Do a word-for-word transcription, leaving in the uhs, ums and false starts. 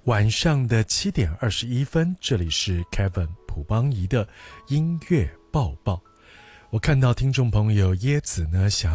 晚上的七点二十一分，这里是 Kevin 朴邦仪的音乐报报。我看到听众朋友椰子呢想